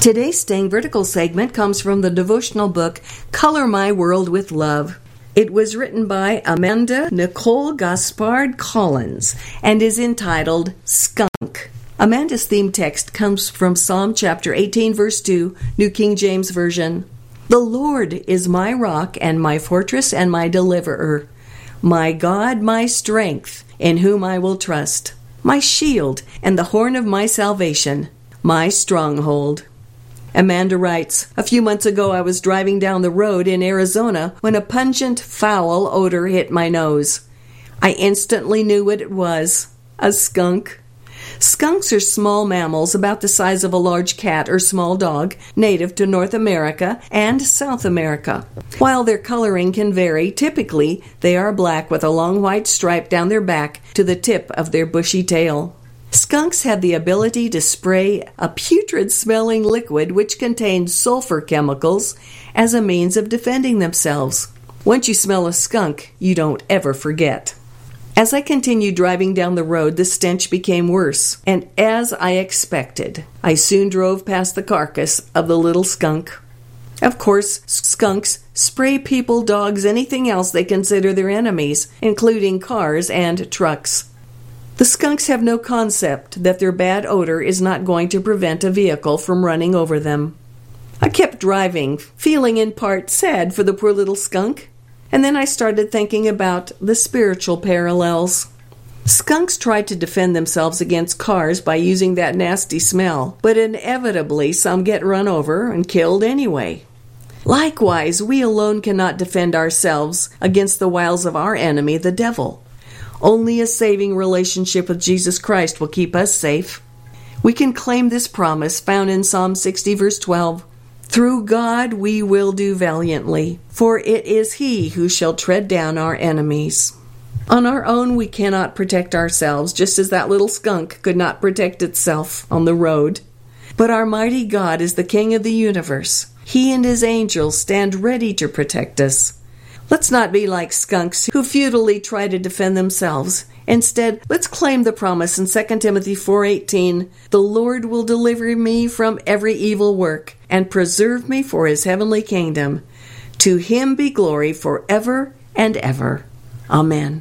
Today's Staying Vertical segment comes from the devotional book, Color My World with Love. It was written by Amanda Nicole Gaspard Collins and is entitled Skunk. Amanda's theme text comes from Psalm chapter 18, verse 2, New King James Version. The Lord is my rock and my fortress and my deliverer, my God, my strength, in whom I will trust, my shield and the horn of my salvation, my stronghold. Amanda writes, a few months ago I was driving down the road in Arizona when a pungent, foul odor hit my nose. I instantly knew what it was, a skunk. Skunks are small mammals about the size of a large cat or small dog, native to North America and South America. While their coloring can vary, typically they are black with a long white stripe down their back to the tip of their bushy tail. Skunks have the ability to spray a putrid-smelling liquid which contains sulfur chemicals as a means of defending themselves. Once you smell a skunk, you don't ever forget. As I continued driving down the road, the stench became worse, and as I expected, I soon drove past the carcass of the little skunk. Of course, skunks spray people, dogs, anything else they consider their enemies, including cars and trucks. The skunks have no concept that their bad odor is not going to prevent a vehicle from running over them. I kept driving, feeling in part sad for the poor little skunk, and then I started thinking about the spiritual parallels. Skunks try to defend themselves against cars by using that nasty smell, but inevitably some get run over and killed anyway. Likewise, we alone cannot defend ourselves against the wiles of our enemy, the devil. Only a saving relationship with Jesus Christ will keep us safe. We can claim this promise found in Psalm 60, verse 12. Through God we will do valiantly, for it is He who shall tread down our enemies. On our own we cannot protect ourselves, just as that little skunk could not protect itself on the road. But our mighty God is the King of the universe. He and His angels stand ready to protect us. Let's not be like skunks who futilely try to defend themselves. Instead, let's claim the promise in 2 Timothy 4:18, the Lord will deliver me from every evil work and preserve me for His heavenly kingdom. To Him be glory forever and ever. Amen.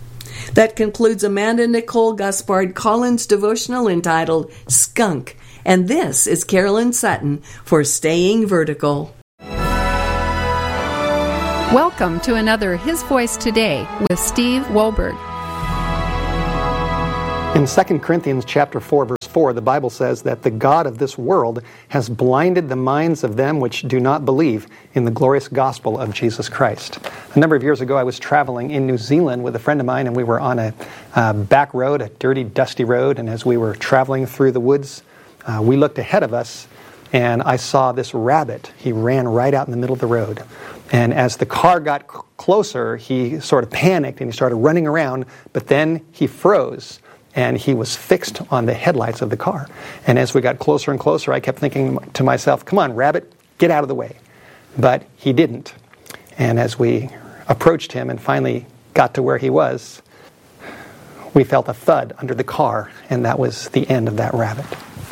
That concludes Amanda Nicole Gaspard Collins' devotional entitled Skunk. And this is Carolyn Sutton for Staying Vertical. Welcome to another His Voice Today with Steve Wohlberg. In 2 Corinthians chapter 4, verse 4, the Bible says that the God of this world has blinded the minds of them which do not believe in the glorious gospel of Jesus Christ. A number of years ago, I was traveling in New Zealand with a friend of mine, and we were on a back road, a dirty, dusty road, and as we were traveling through the woods, we looked ahead of us, and I saw this rabbit. He ran right out in the middle of the road. And as the car got closer, he sort of panicked and he started running around, but then he froze and he was fixed on the headlights of the car. And as we got closer and closer, I kept thinking to myself, come on, rabbit, get out of the way. But he didn't. And as we approached him and finally got to where he was, we felt a thud under the car, and that was the end of that rabbit.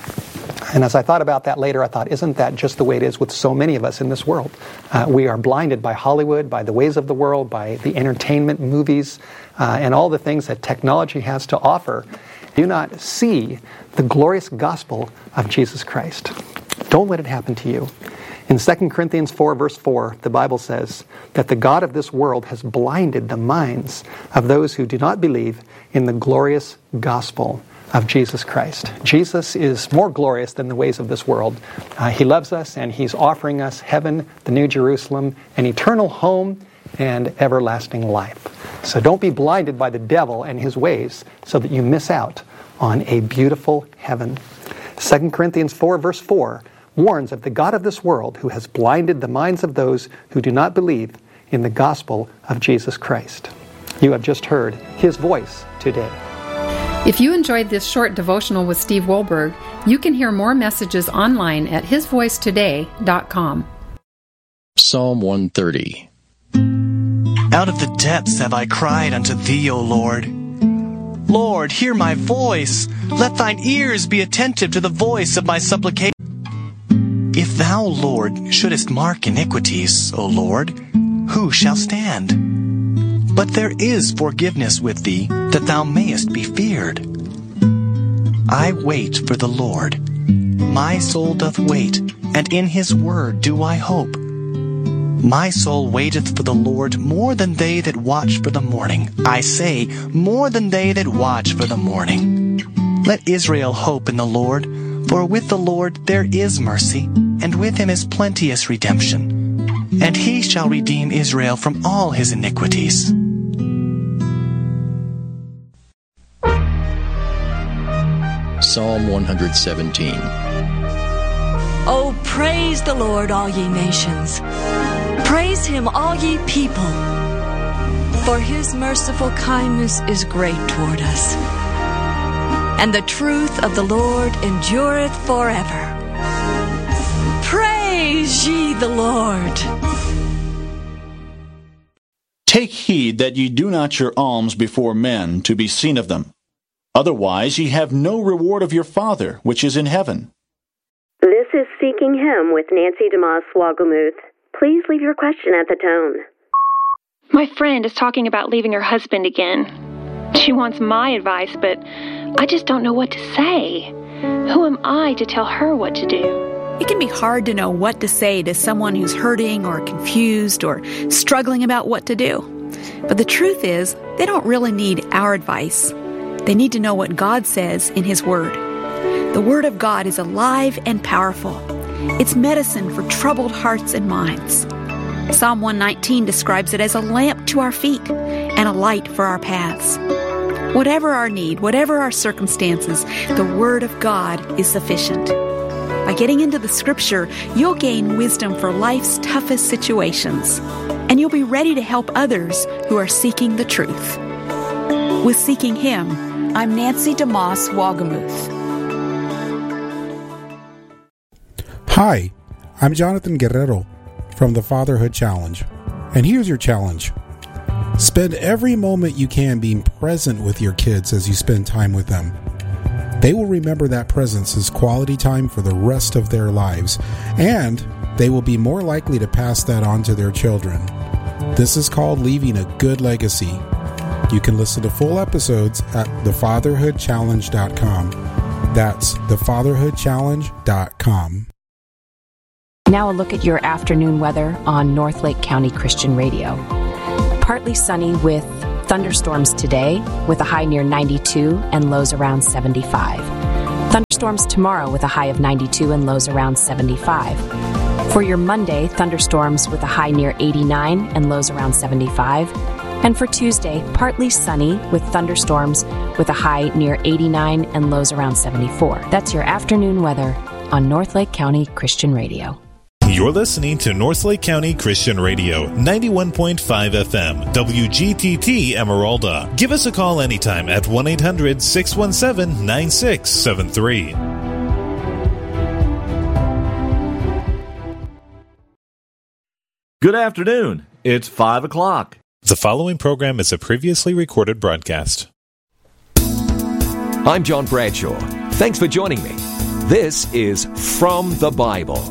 And as I thought about that later, I thought, isn't that just the way it is with so many of us in this world? We are blinded by Hollywood, by the ways of the world, by the entertainment movies, and all the things that technology has to offer. Do not see the glorious gospel of Jesus Christ. Don't let it happen to you. In 2 Corinthians 4, verse 4, the Bible says that the God of this world has blinded the minds of those who do not believe in the glorious gospel of Jesus Christ. Jesus is more glorious than the ways of this world. He loves us, and He's offering us heaven, the New Jerusalem, an eternal home, and everlasting life. So don't be blinded by the devil and his ways so that you miss out on a beautiful heaven. 2 Corinthians 4, verse 4 warns of the God of this world who has blinded the minds of those who do not believe in the gospel of Jesus Christ. You have just heard His voice today. If you enjoyed this short devotional with Steve Wohlberg, you can hear more messages online at hisvoicetoday.com. Psalm 130. Out of the depths have I cried unto Thee, O Lord. Lord, hear my voice. Let Thine ears be attentive to the voice of my supplication. If thou, Lord, shouldest mark iniquities, O Lord, who shall stand? But there is forgiveness with thee, that thou mayest be feared. I wait for the Lord. My soul doth wait, and in his word do I hope. My soul waiteth for the Lord more than they that watch for the morning. I say, more than they that watch for the morning. Let Israel hope in the Lord, for with the Lord there is mercy, and with him is plenteous redemption. And he shall redeem Israel from all his iniquities. Psalm 117. Oh, praise the Lord, all ye nations. Praise him, all ye people. For his merciful kindness is great toward us. And the truth of the Lord endureth forever. Praise ye the Lord. Take heed that ye do not your alms before men, to be seen of them. Otherwise ye have no reward of your Father, which is in heaven. This is Seeking Him with Nancy DeMoss Wogelmuth. Please leave your question at the tone. My friend is talking about leaving her husband again. She wants my advice, but I just don't know what to say. Who am I to tell her what to do? It can be hard to know what to say to someone who's hurting or confused or struggling about what to do. But the truth is, they don't really need our advice. They need to know what God says in His Word. The Word of God is alive and powerful. It's medicine for troubled hearts and minds. Psalm 119 describes it as a lamp to our feet and a light for our paths. Whatever our need, whatever our circumstances, the Word of God is sufficient. By getting into the Scripture, you'll gain wisdom for life's toughest situations, and you'll be ready to help others who are seeking the truth. With Seeking Him, I'm Nancy DeMoss Wogelmuth. Hi, I'm Jonathan Guerrero from the Fatherhood Challenge, and here's your challenge. Spend every moment you can being present with your kids as you spend time with them. They will remember that presence as quality time for the rest of their lives, and they will be more likely to pass that on to their children. This is called leaving a good legacy. You can listen to full episodes at thefatherhoodchallenge.com. That's thefatherhoodchallenge.com. Now a look at your afternoon weather on Northlake County Christian Radio. Partly sunny with thunderstorms today with a high near 92 and lows around 75. Thunderstorms tomorrow with a high of 92 and lows around 75. For your Monday, thunderstorms with a high near 89 and lows around 75. And for Tuesday, partly sunny with thunderstorms with a high near 89 and lows around 74. That's your afternoon weather on Northlake County Christian Radio. You're listening to Northlake County Christian Radio, 91.5 FM, WGTT Emeralda. Give us a call anytime at 1-800-617-9673. Good afternoon. It's 5 o'clock. The following program is a previously recorded broadcast. I'm John Bradshaw. Thanks for joining me. This is From the Bible.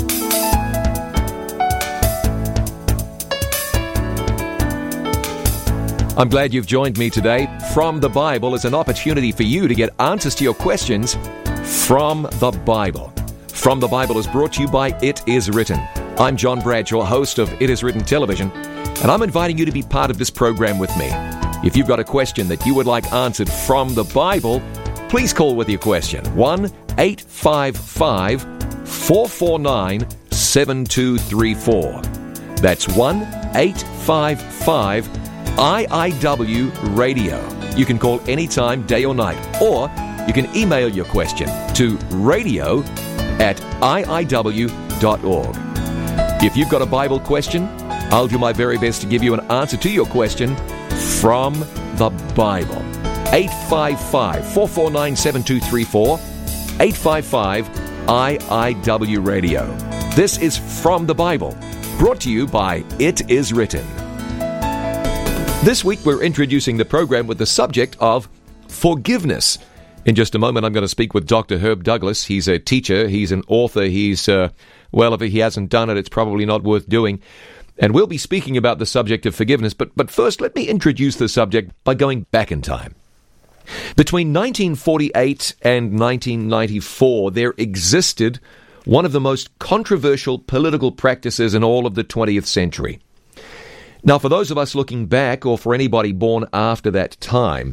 I'm glad you've joined me today. From the Bible is an opportunity for you to get answers to your questions from the Bible. From the Bible is brought to you by It Is Written. I'm John Bradshaw, host of It Is Written Television, and I'm inviting you to be part of this program with me. If you've got a question that you would like answered from the Bible, please call with your question. 1-855-449-7234. That's 1-855-IIW Radio. You can call anytime, day or night, or you can email your question to radio@iiw.org. If you've got a Bible question, I'll do my very best to give you an answer to your question from the Bible. 855-449-7234, 855-IIW Radio. This is From the Bible, brought to you by It Is Written. This week we're introducing the program with the subject of forgiveness. In just a moment I'm going to speak with Dr. Herb Douglas. He's a teacher, he's an author, he's well, if he hasn't done it, it's probably not worth doing. And we'll be speaking about the subject of forgiveness, but first let me introduce the subject by going back in time. Between 1948 and 1994, there existed one of the most controversial political practices in all of the 20th century. Now, for those of us looking back, or for anybody born after that time,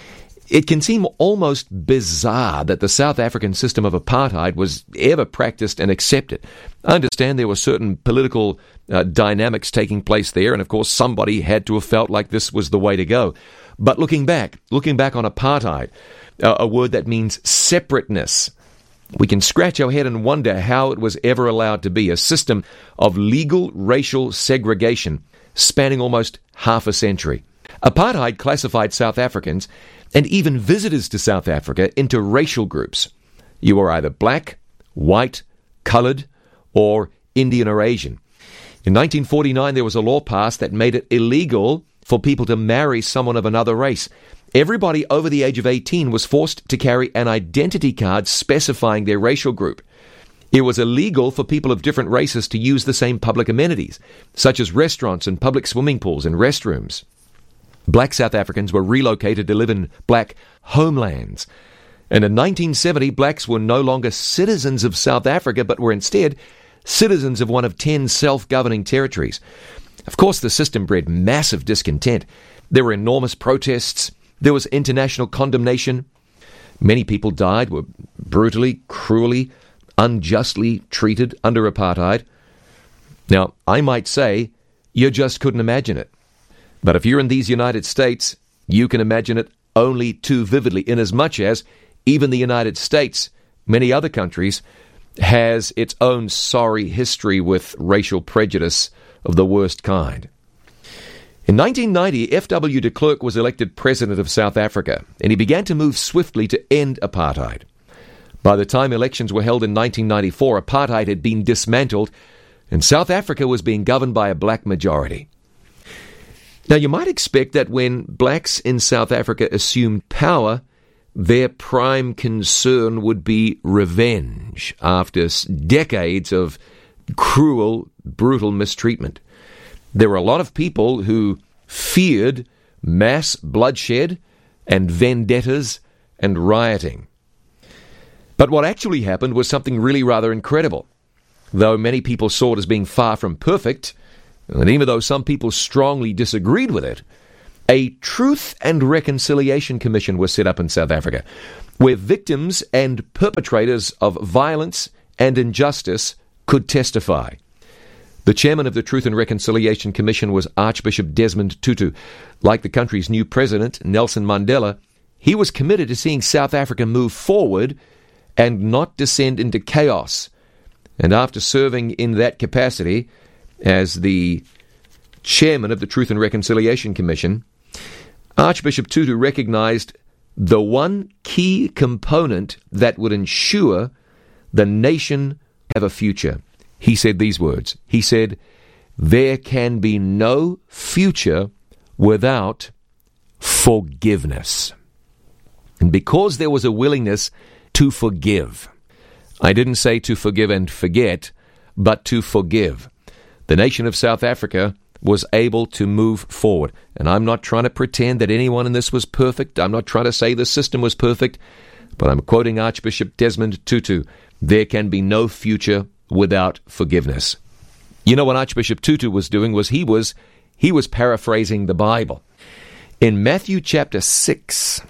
it can seem almost bizarre that the South African system of apartheid was ever practiced and accepted. I understand there were certain political dynamics taking place there, and of course somebody had to have felt like this was the way to go. But looking back on apartheid, a word that means separateness, we can scratch our head and wonder how it was ever allowed to be a system of legal racial segregation spanning almost half a century. Apartheid classified South Africans and even visitors to South Africa into racial groups. You were either black, white, colored, or Indian or Asian. In 1949, there was a law passed that made it illegal for people to marry someone of another race. Everybody over the age of 18 was forced to carry an identity card specifying their racial group. It was illegal for people of different races to use the same public amenities, such as restaurants and public swimming pools and restrooms. Black South Africans were relocated to live in black homelands. And in 1970, blacks were no longer citizens of South Africa, but were instead citizens of one of 10 self-governing territories. Of course, the system bred massive discontent. There were enormous protests. There was international condemnation. Many people died, were brutally, cruelly, unjustly treated under apartheid. Now, I might say, you just couldn't imagine it. But if you're in these United States, you can imagine it only too vividly, inasmuch as even the United States, many other countries, has its own sorry history with racial prejudice of the worst kind. In 1990, F.W. de Klerk was elected president of South Africa, and he began to move swiftly to end apartheid. By the time elections were held in 1994, apartheid had been dismantled, and South Africa was being governed by a black majority. Now, you might expect that when blacks in South Africa assumed power, their prime concern would be revenge after decades of cruel, brutal mistreatment. There were a lot of people who feared mass bloodshed and vendettas and rioting. But what actually happened was something really rather incredible. Though many people saw it as being far from perfect, and even though some people strongly disagreed with it, a Truth and Reconciliation Commission was set up in South Africa, where victims and perpetrators of violence and injustice could testify. The chairman of the Truth and Reconciliation Commission was Archbishop Desmond Tutu. Like the country's new president, Nelson Mandela, he was committed to seeing South Africa move forward and not descend into chaos. And after serving in that capacity as the chairman of the Truth and Reconciliation Commission, Archbishop Tutu recognized the one key component that would ensure the nation have a future. He said these words. He said, "There can be no future without forgiveness." And because there was a willingness to forgive, I didn't say to forgive and forget, but to forgive, the nation of South Africa was able to move forward. And I'm not trying to pretend that anyone in this was perfect. I'm not trying to say the system was perfect, but I'm quoting Archbishop Desmond Tutu. There can be no future without forgiveness. You know what Archbishop Tutu was doing was he was paraphrasing the Bible. In Matthew chapter 6,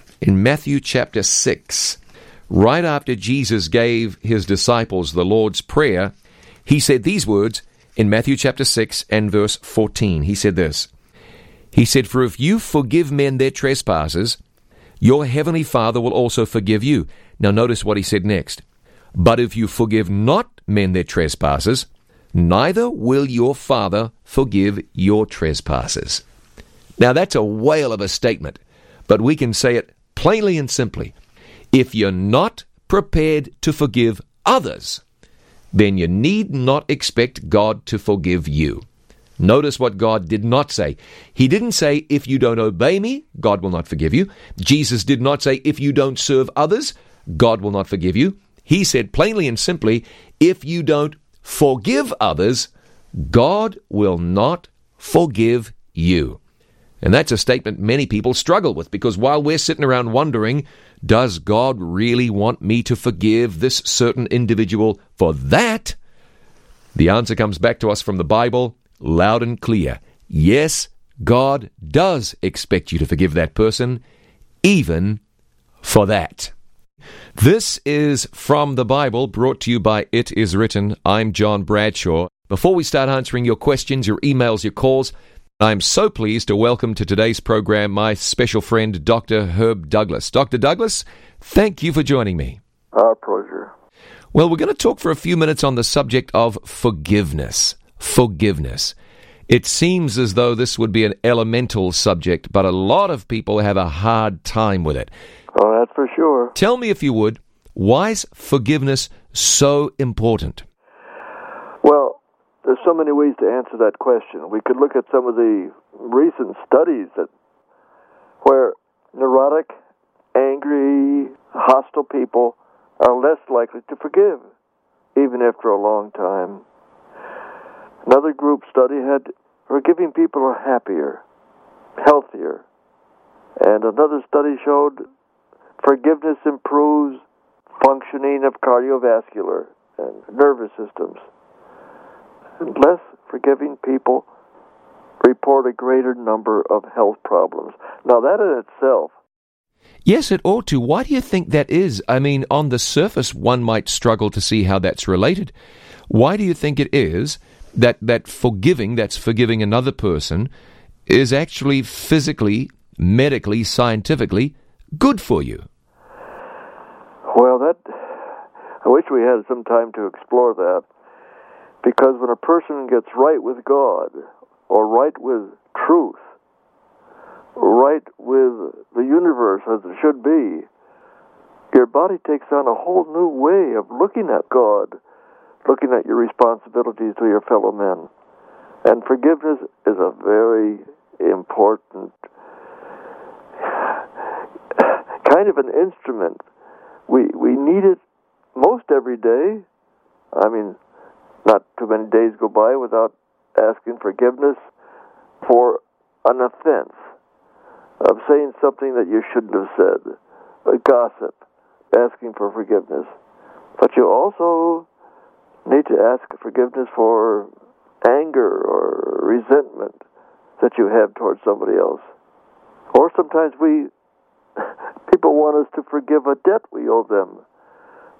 right after Jesus gave his disciples the Lord's Prayer, he said these words in Matthew chapter 6 and verse 14. He said this. He said, "For if you forgive men their trespasses, your heavenly Father will also forgive you." Now notice what he said next. "But if you forgive not men their trespasses, neither will your Father forgive your trespasses." Now that's a whale of a statement, but we can say it plainly and simply. If you're not prepared to forgive others, then you need not expect God to forgive you. Notice what God did not say. He didn't say, if you don't obey me, God will not forgive you. Jesus did not say, if you don't serve others, God will not forgive you. He said plainly and simply, if you don't forgive others, God will not forgive you. And that's a statement many people struggle with, because while we're sitting around wondering, does God really want me to forgive this certain individual for that? The answer comes back to us from the Bible, loud and clear. Yes, God does expect you to forgive that person, even for that. This is From the Bible, brought to you by It Is Written. I'm John Bradshaw. Before we start answering your questions, your emails, your calls, I'm so pleased to welcome to today's program my special friend, Dr. Herb Douglas. Dr. Douglas, thank you for joining me. Our pleasure. Well, we're going to talk for a few minutes on the subject of forgiveness. Forgiveness. It seems as though this would be an elemental subject, but a lot of people have a hard time with it. Oh, that's for sure. Tell me, if you would, why is forgiveness so important? Well, there's so many ways to answer that question. We could look at some of the recent studies where neurotic, angry, hostile people are less likely to forgive, even after a long time. Another group study had forgiving people are happier, healthier. And another study showed forgiveness improves functioning of cardiovascular and nervous systems. And less forgiving people report a greater number of health problems. Now, that in itself... Yes, it ought to. Why do you think that is? I mean, on the surface, one might struggle to see how that's related. Why do you think it is that forgiving, that's forgiving another person, is actually physically, medically, scientifically good for you? Well, I wish we had some time to explore that. Because when a person gets right with God, or right with truth, right with the universe as it should be, your body takes on a whole new way of looking at God, looking at your responsibilities to your fellow men. And forgiveness is a very important kind of an instrument. We need it most every day. I mean, not too many days go by without asking forgiveness for an offense of saying something that you shouldn't have said, a gossip, asking for forgiveness. But you also need to ask forgiveness for anger or resentment that you have towards somebody else. Or sometimes people want us to forgive a debt we owe them.